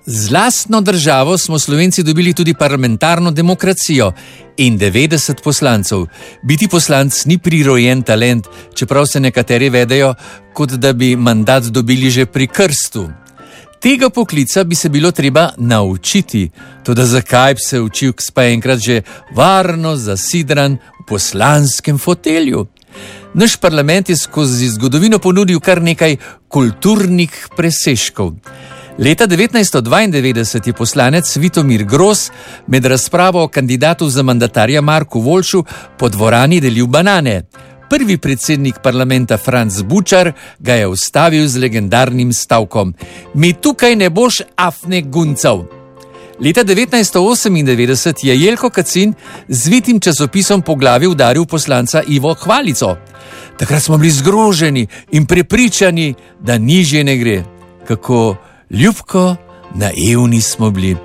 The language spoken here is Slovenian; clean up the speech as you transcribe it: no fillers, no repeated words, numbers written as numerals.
Z lastno državo smo Slovenci dobili tudi parlamentarno demokracijo in 90 poslancev. Biti poslanec ni prirojen talent, čeprav se nekateri vedejo, kot da bi mandat dobili že pri krstu. Tega poklica bi se bilo treba naučiti, toda zakaj bi se učil, ko pa je enkrat že varno zasidran v poslanskem fotelju? Naš parlament je skozi zgodovino ponudil kar nekaj kulturnih presežkov. Leta 1992 je poslanec Vitomir Gros med razpravo o kandidatu za mandatarja Marku Voljšu po dvorani delil banane. Prvi predsednik parlamenta Franc Bučar ga je ustavil z legendarnim stavkom: "Mi tukaj ne boš afne guncav." Leta 1998 je Jelko Kacin z vitim časopisom po glavi udaril poslanca Ivo Hvalico. Takrat smo bili zgroženi in prepričani, da nižje ne gre. Kako ljubko naivni smo bili.